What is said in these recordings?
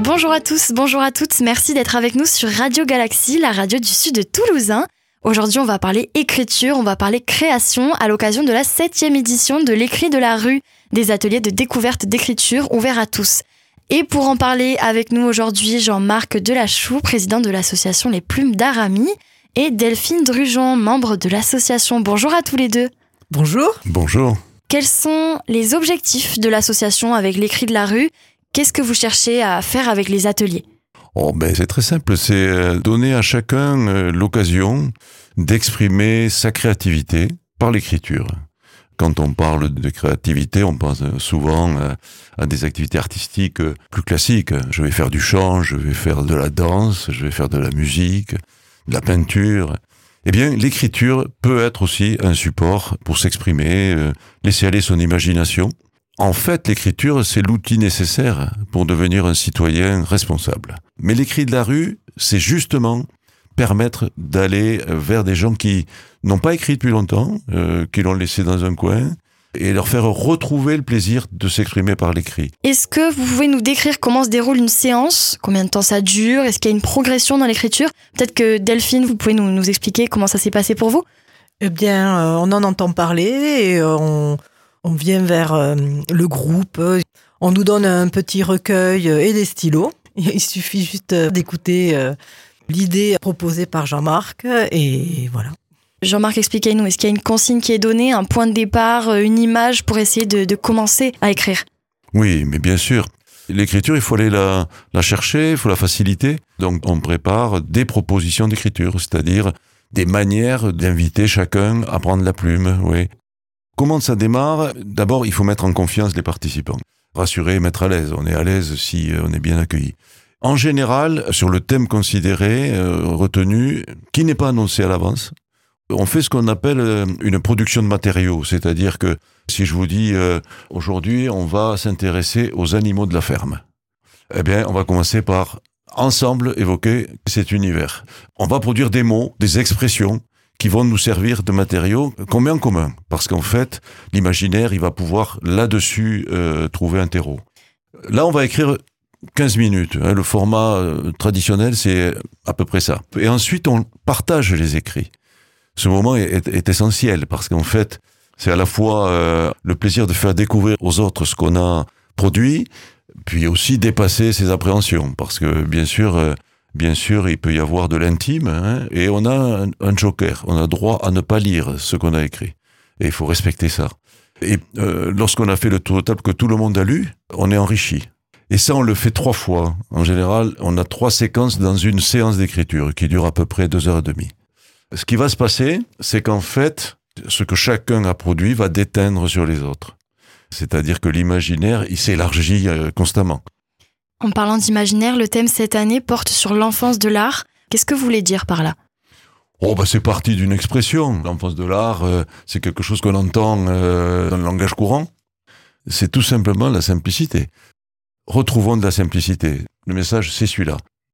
Bonjour à tous, bonjour à toutes, merci d'être avec nous sur Radio Galaxie, la radio du sud toulousain. Aujourd'hui, on va parler écriture, on va parler création à l'occasion de la 7e édition de l'écrit de la rue, des ateliers de découverte d'écriture ouverts à tous. Et pour en parler avec nous aujourd'hui, Jean-Marc Delachou, président de l'association Les Plumes d'Arami, et Delphine Drujon, membre de l'association. Bonjour à tous les deux. Bonjour. Bonjour. Quels sont les objectifs de l'association avec l'écrit de la rue ? Qu'est-ce que vous cherchez à faire avec les ateliers ? C'est très simple, c'est donner à chacun l'occasion d'exprimer sa créativité par l'écriture. Quand on parle de créativité, on pense souvent à des activités artistiques plus classiques. Je vais faire du chant, je vais faire de la danse, je vais faire de la musique, de la peinture. Eh bien, l'écriture peut être aussi un support pour s'exprimer, laisser aller son imagination. En fait, l'écriture, c'est l'outil nécessaire pour devenir un citoyen responsable. Mais l'écrit de la rue, c'est justement permettre d'aller vers des gens qui n'ont pas écrit depuis longtemps, qui l'ont laissé dans un coin, et leur faire retrouver le plaisir de s'exprimer par l'écrit. Est-ce que vous pouvez nous décrire comment se déroule une séance ? Combien de temps ça dure ? Est-ce qu'il y a une progression dans l'écriture ? Peut-être que Delphine, vous pouvez nous expliquer comment ça s'est passé pour vous ? Eh bien, on en entend parler et on vient vers le groupe. On nous donne un petit recueil et des stylos. Il suffit juste d'écouter l'idée proposée par Jean-Marc et voilà. Jean-Marc, expliquez-nous, est-ce qu'il y a une consigne qui est donnée, un point de départ, une image pour essayer de commencer à écrire ? Oui, mais bien sûr. L'écriture, il faut aller la chercher, il faut la faciliter. Donc on prépare des propositions d'écriture, c'est-à-dire des manières d'inviter chacun à prendre la plume. Oui. Comment ça démarre ? D'abord, il faut mettre en confiance les participants. Rassurer, mettre à l'aise. On est à l'aise si on est bien accueilli. En général, sur le thème considéré, retenu, qui n'est pas annoncé à l'avance, on fait ce qu'on appelle une production de matériaux. C'est-à-dire que si je vous dis aujourd'hui, on va s'intéresser aux animaux de la ferme, eh bien, on va commencer par ensemble évoquer cet univers. On va produire des mots, des expressions qui vont nous servir de matériaux qu'on met en commun. Parce qu'en fait, l'imaginaire, il va pouvoir là-dessus trouver un terreau. Là, on va écrire 15 minutes. Le format traditionnel, c'est à peu près ça. Et ensuite, on partage les écrits. Ce moment est essentiel parce qu'en fait, c'est à la fois le plaisir de faire découvrir aux autres ce qu'on a produit, puis aussi dépasser ses appréhensions. Parce que bien sûr, il peut y avoir de l'intime, et on a un joker. On a droit à ne pas lire ce qu'on a écrit. Et il faut respecter ça. Et lorsqu'on a fait le tour de table que tout le monde a lu, on est enrichi. Et ça, on le fait 3 fois. En général, on a 3 séquences dans une séance d'écriture qui dure à peu près 2h30. Ce qui va se passer, c'est qu'en fait, ce que chacun a produit va déteindre sur les autres. C'est-à-dire que l'imaginaire, il s'élargit constamment. En parlant d'imaginaire, le thème cette année porte sur l'enfance de l'art. Qu'est-ce que vous voulez dire par là ? C'est parti d'une expression. L'enfance de l'art, c'est quelque chose qu'on entend dans le langage courant. C'est tout simplement la simplicité. Retrouvons de la simplicité. Le message, c'est celui-là.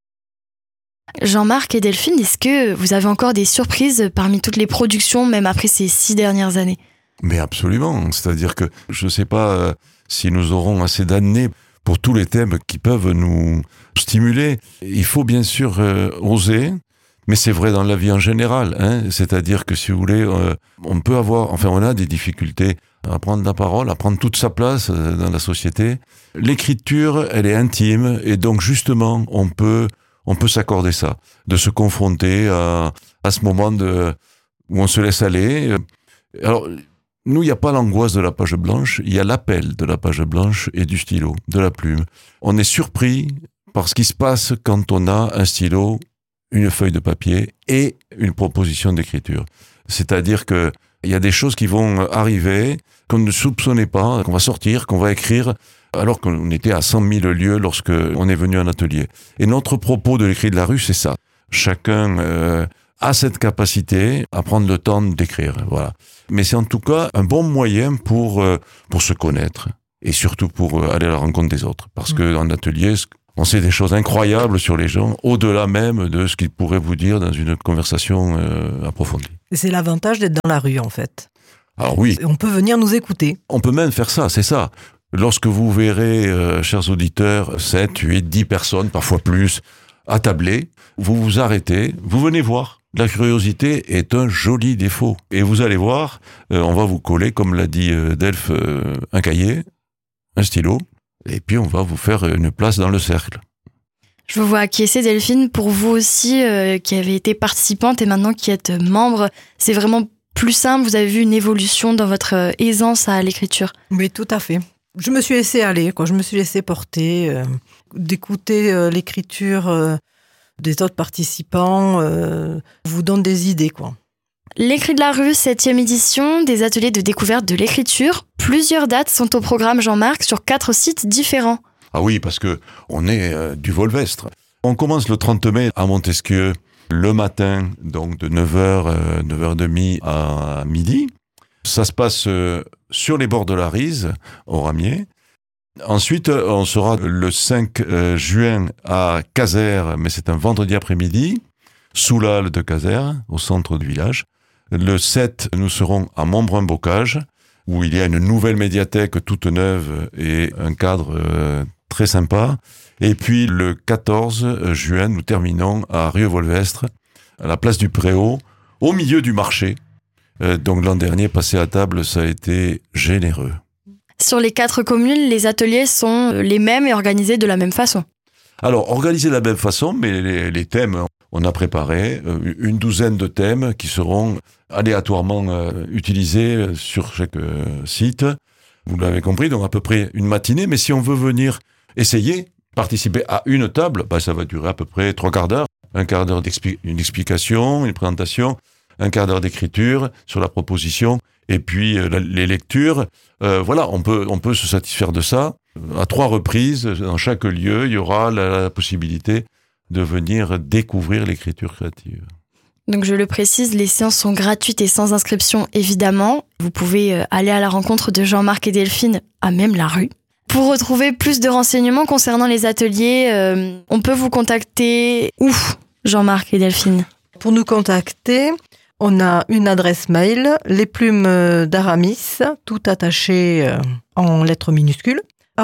Jean-Marc et Delphine, est-ce que vous avez encore des surprises parmi toutes les productions, même après ces 6 dernières années ? Mais absolument. C'est-à-dire que je ne sais pas si nous aurons assez d'années pour tous les thèmes qui peuvent nous stimuler. Il faut bien sûr oser, mais c'est vrai dans la vie en général. C'est-à-dire que si vous voulez, on a des difficultés à prendre la parole, à prendre toute sa place dans la société. L'écriture, elle est intime, et donc justement, on peut s'accorder ça, de se confronter à ce moment où on se laisse aller. Alors, nous, il n'y a pas l'angoisse de la page blanche, il y a l'appel de la page blanche et du stylo, de la plume. On est surpris par ce qui se passe quand on a un stylo, une feuille de papier et une proposition d'écriture. C'est-à-dire que il y a des choses qui vont arriver qu'on ne soupçonnait pas, qu'on va sortir, qu'on va écrire, alors qu'on était à 100 000 lieues lorsqu'on est venu en atelier. Et notre propos de l'écrit de la rue, c'est ça. Chacun a cette capacité à prendre le temps d'écrire. Voilà. Mais c'est en tout cas un bon moyen pour se connaître et surtout pour aller à la rencontre des autres. Parce qu'en atelier, on sait des choses incroyables sur les gens, au-delà même de ce qu'ils pourraient vous dire dans une conversation approfondie. C'est l'avantage d'être dans la rue, en fait. Alors oui. On peut venir nous écouter. On peut même faire ça, c'est ça. lorsque vous verrez, chers auditeurs, 7, 8, 10 personnes, parfois plus, attablées, vous vous arrêtez, vous venez voir. La curiosité est un joli défaut. Et vous allez voir, on va vous coller, comme l'a dit Delphes, un cahier, un stylo, et puis on va vous faire une place dans le cercle. Je vous vois acquiescer, Delphine. Pour vous aussi, qui avez été participante et maintenant qui êtes membre, c'est vraiment plus simple. Vous avez vu une évolution dans votre aisance à l'écriture. Oui, tout à fait. Je me suis laissée aller, je me suis laissée porter, d'écouter l'écriture des autres participants vous donne des idées, L'écrit de la rue, 7e édition, des ateliers de découverte de l'écriture. Plusieurs dates sont au programme, Jean-Marc, sur 4 sites différents. Ah oui, parce que on est du Volvestre. On commence le 30 mai à Montesquieu, le matin, donc de 9h, 9h30 à midi. Ça se passe sur les bords de la Rise, au Ramier. Ensuite, on sera le 5 juin à Casères, mais c'est un vendredi après-midi, sous la halle de Casères, au centre du village. Le 7, nous serons à Montbrun-Bocage, où il y a une nouvelle médiathèque toute neuve et un cadre très sympa. Et puis le 14 juin, nous terminons à Rieux-Volvestre, à la place du Préau, au milieu du marché. Donc l'an dernier, passer à table, ça a été généreux. Sur les 4 communes, les ateliers sont les mêmes et organisés de la même façon. Alors, organisés de la même façon, mais les thèmes, on a préparé une douzaine de thèmes qui seront aléatoirement utilisés sur chaque site. Vous l'avez compris, donc à peu près une matinée. Mais si on veut venir essayer, participer à une table, ça va durer à peu près 3 quarts d'heure. Un quart d'heure une explication, une présentation, un quart d'heure d'écriture sur la proposition, et puis les lectures. Voilà, on peut se satisfaire de ça. À 3 reprises, dans chaque lieu, il y aura la possibilité de venir découvrir l'écriture créative. Donc je le précise, les séances sont gratuites et sans inscription, évidemment. Vous pouvez aller à la rencontre de Jean-Marc et Delphine à même la rue. Pour retrouver plus de renseignements concernant les ateliers, on peut vous contacter où, Jean-Marc et Delphine? Pour nous contacter, on a une adresse mail, lesplumes-d'Aramis, tout attaché en lettres minuscules,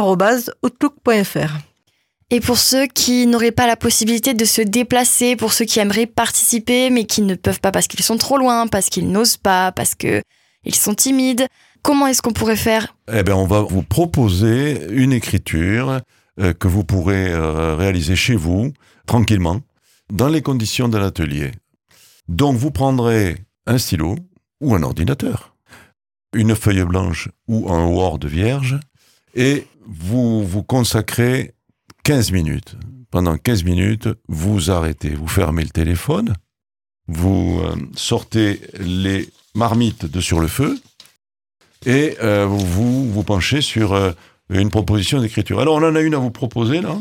@outlook.fr. Et pour ceux qui n'auraient pas la possibilité de se déplacer, pour ceux qui aimeraient participer mais qui ne peuvent pas parce qu'ils sont trop loin, parce qu'ils n'osent pas, parce qu'ils sont timides, comment est-ce qu'on pourrait faire ? On va vous proposer une écriture que vous pourrez réaliser chez vous, tranquillement, dans les conditions de l'atelier. Donc vous prendrez un stylo ou un ordinateur, une feuille blanche ou un Word vierge, et vous vous consacrez 15 minutes. Pendant 15 minutes, vous arrêtez, vous fermez le téléphone, vous sortez les marmites de sur le feu et vous vous penchez sur une proposition d'écriture. Alors, on en a une à vous proposer, là.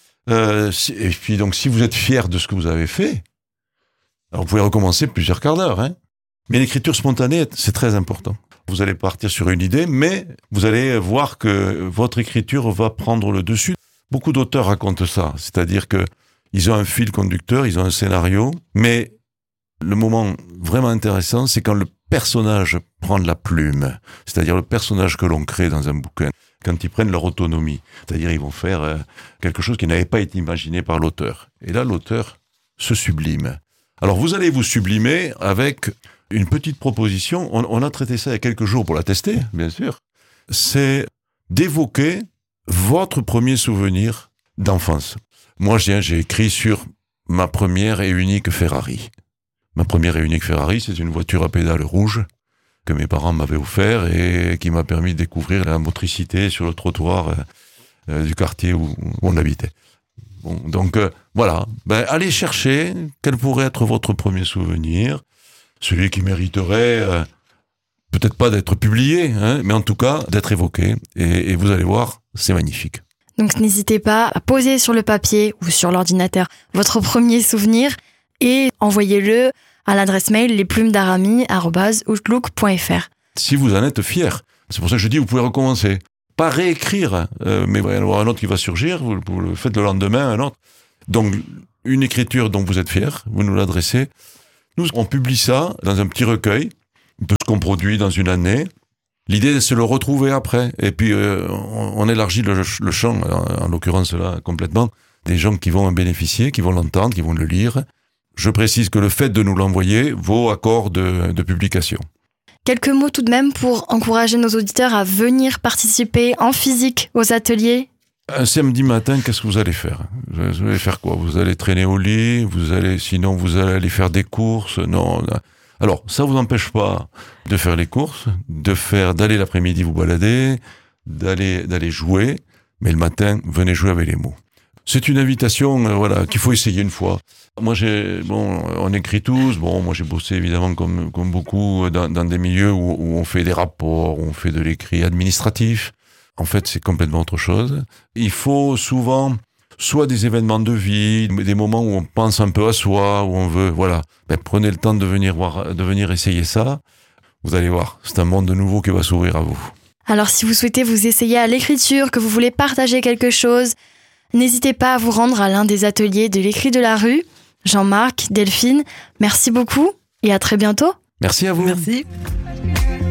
Et puis, donc, si vous êtes fier de ce que vous avez fait, alors vous pouvez recommencer plusieurs quarts d'heure, hein. Mais l'écriture spontanée, c'est très important. Vous allez partir sur une idée, mais vous allez voir que votre écriture va prendre le dessus. Beaucoup d'auteurs racontent ça, c'est-à-dire que ils ont un fil conducteur, ils ont un scénario, mais le moment vraiment intéressant, c'est quand le personnage prend de la plume, c'est-à-dire le personnage que l'on crée dans un bouquin, quand ils prennent leur autonomie, c'est-à-dire ils vont faire quelque chose qui n'avait pas été imaginé par l'auteur. Et là, l'auteur se sublime. Alors vous allez vous sublimer avec une petite proposition, on a traité ça il y a quelques jours pour la tester, bien sûr, c'est d'évoquer votre premier souvenir d'enfance. Moi, j'ai écrit sur ma première et unique Ferrari. Ma première et unique Ferrari, c'est une voiture à pédales rouges que mes parents m'avaient offert et qui m'a permis de découvrir la motricité sur le trottoir du quartier où on habitait. Bon, donc voilà, allez chercher quel pourrait être votre premier souvenir, celui qui mériterait peut-être pas d'être publié, hein, mais en tout cas d'être évoqué, et vous allez voir, c'est magnifique. Donc n'hésitez pas à poser sur le papier ou sur l'ordinateur votre premier souvenir et envoyez-le à l'adresse mail lesplumes-d'Aramis@outlook.fr. Si vous en êtes fier, c'est pour ça que je dis vous pouvez recommencer. Pas réécrire, mais il va y en avoir un autre qui va surgir, vous le faites le lendemain, un autre. Donc une écriture dont vous êtes fier, vous nous l'adressez. Nous, on publie ça dans un petit recueil de ce qu'on produit dans une année. L'idée, c'est de le retrouver après. Et puis, on élargit le champ, en l'occurrence là, complètement, des gens qui vont en bénéficier, qui vont l'entendre, qui vont le lire. Je précise que le fait de nous l'envoyer vaut accord de publication. Quelques mots tout de même pour encourager nos auditeurs à venir participer en physique aux ateliers. Un samedi matin, qu'est-ce que vous allez faire ? Vous allez faire quoi ? Vous allez traîner au lit ? Sinon, vous allez aller faire des courses ? Non. Alors, ça vous empêche pas de faire les courses, d'aller l'après-midi vous balader, d'aller jouer, mais le matin, venez jouer avec les mots. C'est une invitation, qu'il faut essayer une fois. Moi, on écrit tous. Moi, j'ai bossé évidemment comme beaucoup dans des milieux où on fait des rapports, où on fait de l'écrit administratif. En fait, c'est complètement autre chose. Il faut souvent soit des événements de vie, des moments où on pense un peu à soi, où on veut, prenez le temps de venir essayer ça. Vous allez voir, c'est un monde nouveau qui va s'ouvrir à vous. Alors, si vous souhaitez vous essayer à l'écriture, que vous voulez partager quelque chose, n'hésitez pas à vous rendre à l'un des ateliers de l'écrit de la rue. Jean-Marc, Delphine, merci beaucoup et à très bientôt. Merci à vous. Merci.